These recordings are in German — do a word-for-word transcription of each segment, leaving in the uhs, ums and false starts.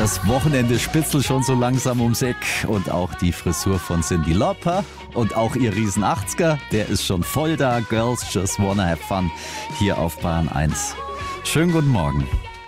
Das Wochenende spitzelt schon so langsam ums Eck und auch die Frisur von Cyndi Lauper und auch ihr riesen achtziger, der ist schon voll da. Girls Just Wanna Have Fun hier auf Bayern eins. Schönen guten Morgen.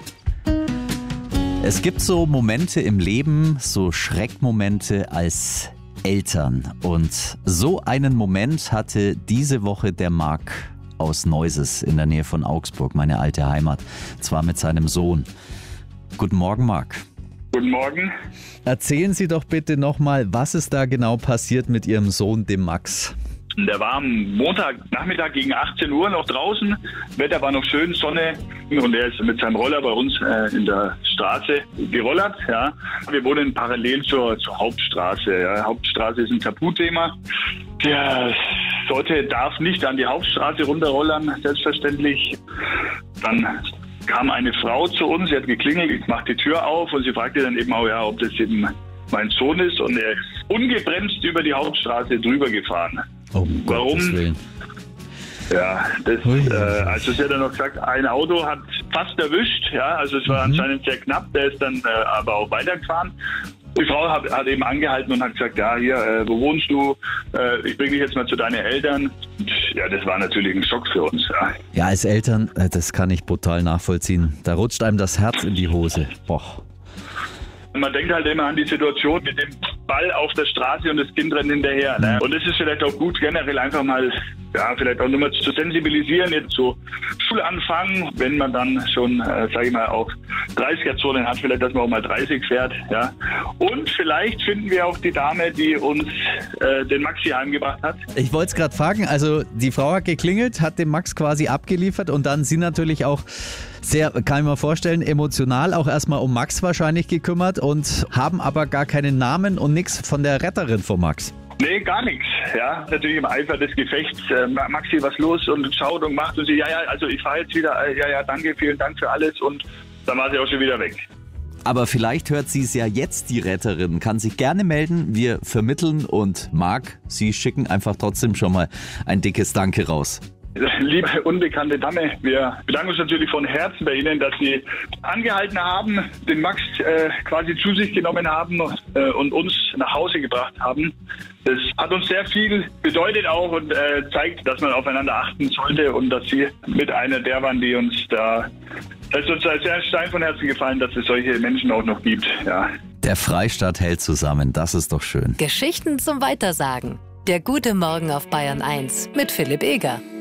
Es gibt so Momente im Leben, so Schreckmomente als Eltern. Und so einen Moment hatte diese Woche der Marc aus Neuses in der Nähe von Augsburg, meine alte Heimat, zwar mit seinem Sohn. Guten Morgen, Marc. Guten Morgen. Erzählen Sie doch bitte nochmal, was ist da genau passiert mit Ihrem Sohn, dem Max? Der war am Montagnachmittag gegen achtzehn Uhr noch draußen. Wetter war noch schön, Sonne. Und er ist mit seinem Roller bei uns äh, in der Straße gerollert. Ja. Wir wohnen parallel zur, zur Hauptstraße. Ja. Hauptstraße ist ein Tabuthema. Der sollte, darf nicht an die Hauptstraße runterrollern, selbstverständlich. Dann kam eine Frau zu uns, sie hat geklingelt, ich mach die Tür auf und sie fragte dann eben auch, ja, ob das eben mein Sohn ist, und er ist ungebremst über die Hauptstraße drüber gefahren. Oh, warum? Willen. Ja, das, äh, also sie hat dann noch gesagt, ein Auto hat fast erwischt, ja, also es war mhm. anscheinend sehr knapp, der ist dann äh, aber auch weitergefahren. Die Frau hat, hat eben angehalten und hat gesagt, ja, hier, äh, wo wohnst du? Äh, ich bringe dich jetzt mal zu deinen Eltern. Und, ja, das war natürlich ein Schock für uns. Ja. ja, als Eltern, äh, das kann ich brutal nachvollziehen. Da rutscht einem das Herz in die Hose. Boah. Man denkt halt immer an die Situation mit dem Ball auf der Straße und das Kind rennt hinterher. Ne? Und es ist vielleicht auch gut, generell einfach mal, ja, vielleicht auch nochmal zu sensibilisieren, jetzt so Schulanfang, wenn man dann schon, äh, sage ich mal, auch dreißiger-Zonen hat, vielleicht, dass man auch mal dreißig fährt. Ja. Und vielleicht finden wir auch die Dame, die uns äh, den Maxi heimgebracht hat. Ich wollte es gerade fragen, also die Frau hat geklingelt, hat den Max quasi abgeliefert und dann Sie natürlich auch sehr, kann ich mir vorstellen, emotional auch erstmal um Max wahrscheinlich gekümmert und haben aber gar keinen Namen und nichts von der Retterin von Max. Nee, gar nichts. Ja, natürlich im Eifer des Gefechts. Äh, Maxi, was los? Und schaut und macht und sie, ja, ja, also ich fahre jetzt wieder, äh, ja, ja, danke, vielen Dank für alles, und dann war sie auch schon wieder weg. Aber vielleicht hört sie es ja jetzt, die Retterin, kann sich gerne melden, wir vermitteln, und Marc, Sie schicken einfach trotzdem schon mal ein dickes Danke raus. Liebe unbekannte Dame, wir bedanken uns natürlich von Herzen bei Ihnen, dass Sie angehalten haben, den Max äh, quasi zu sich genommen haben äh, und uns nach Hause gebracht haben. Das hat uns sehr viel bedeutet auch und äh, zeigt, dass man aufeinander achten sollte und dass Sie mit einer der waren, die uns da, es ist uns sehr Stein von Herzen gefallen, dass es solche Menschen auch noch gibt. Ja. Der Freistaat hält zusammen, das ist doch schön. Geschichten zum Weitersagen. Der gute Morgen auf Bayern eins mit Philipp Eger.